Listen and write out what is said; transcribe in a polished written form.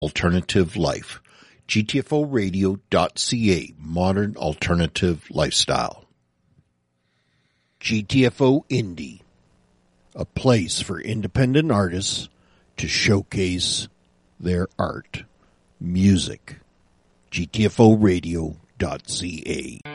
alternative life. GTFOradio.ca, modern alternative lifestyle. GTFO Indie, a place for independent artists to showcase their art, music. GTFOradio.ca.